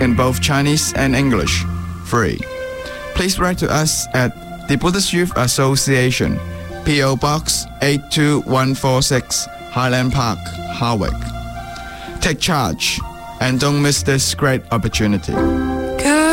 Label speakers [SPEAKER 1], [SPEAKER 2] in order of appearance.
[SPEAKER 1] in both Chinese and English, free. Please write to us at the Buddhist Youth Association, P.O. Box 82146, Highland Park, Harwich. Take charge and don't miss this great opportunity.